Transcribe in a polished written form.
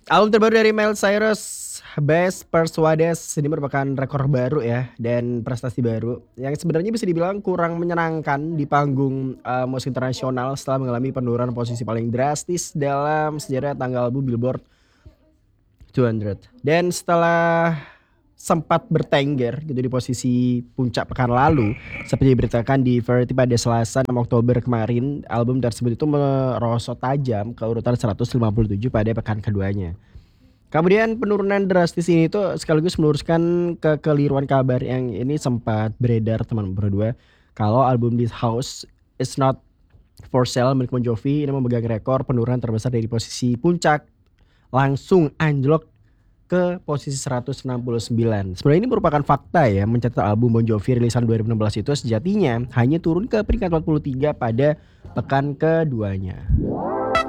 Album terbaru dari Miley Cyrus, Best Persuades, ini merupakan rekor baru ya dan prestasi baru yang sebenarnya bisa dibilang kurang menyenangkan di panggung musik internasional setelah mengalami penurunan posisi paling drastis dalam sejarah tanggal album Billboard 200. Dan setelah sempat bertengger gitu di posisi puncak pekan lalu, seperti diberitakan di Variety pada Selasa 6 Oktober kemarin, album tersebut itu merosot tajam ke urutan 157 pada pekan keduanya. Kemudian penurunan drastis ini tuh sekaligus meluruskan kekeliruan kabar yang ini sempat beredar teman berdua kalau album This House is not for sale milik Bon Jovi ini memegang rekor penurunan terbesar dari posisi puncak langsung anjlok ke posisi 169. Sebenarnya ini merupakan fakta ya, mencatat album Bon Jovi rilisan 2016 itu sejatinya hanya turun ke peringkat 43 pada pekan keduanya.